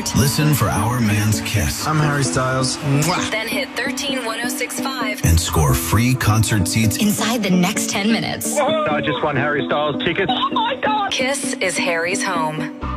heart. Listen for Our Man's Kiss. I'm Harry Styles. Mwah. Then hit 131065 And score free concert seats inside the next 10 minutes. I just won Harry Styles tickets. Oh my God! Kiss is Harry's home.